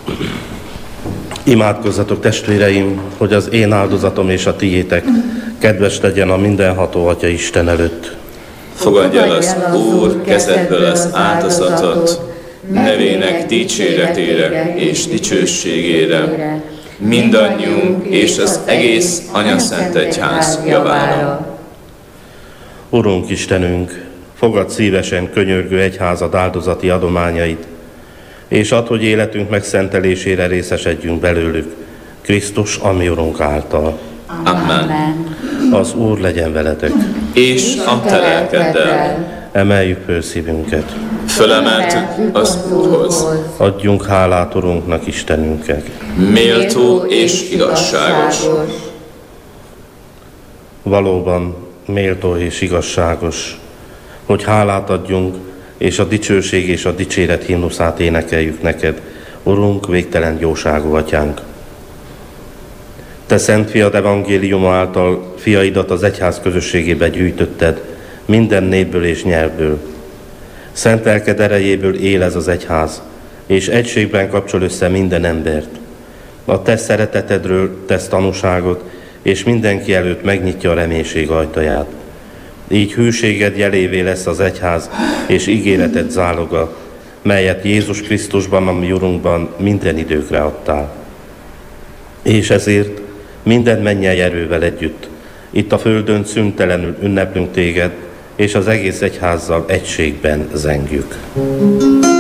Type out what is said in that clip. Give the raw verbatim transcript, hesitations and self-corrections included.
Imádkozzatok, testvéreim, hogy az én áldozatom és a tiétek kedves legyen a mindenható Atya Isten előtt. Fogadj el az Úr kezedből az áldozatot, nevének dicséretére és dicsőségére, mindannyiunk és az egész Anyaszent Egyház javára. Urunk Istenünk, fogadd szívesen könyörgő egyházad áldozati adományait, és add, hogy életünk megszentelésére részesedjünk belőlük, Krisztus, a mi Urunk által. Amen. Az Úr legyen veletek. És a te lelkeddel. Emeljük föl szívünket. Fölemeltük az Úrhoz. Adjunk hálát Urunknak, Istenünknek. Méltó és igazságos. Valóban méltó és igazságos, hogy hálát adjunk, és a dicsőség és a dicséret himnuszát énekeljük neked, Urunk, végtelen jóságú Atyánk. Te szent fiad evangéliuma által fiaidat az egyház közösségébe gyűjtötted, minden népből és nyelvből. Szent lelked erejéből él ez az egyház, és egységben kapcsol össze minden embert. A te szeretetedről tesz tanúságot, és mindenki előtt megnyitja a reménység ajtaját. Így hűséged jelévé lesz az egyház, és ígéreted záloga, melyet Jézus Krisztusban, a mi Urunkban minden időkre adtál. És ezért minden mennyei erővel együtt, itt a földön szüntelenül ünneplünk téged, és az egész egyházzal egységben zengjük.